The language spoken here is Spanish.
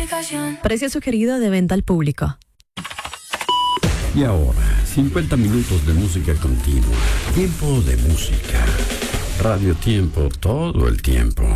Precio sugerido de venta al público. Y ahora, 50 minutos de música continua. Tiempo de música. Radio Tiempo todo el tiempo.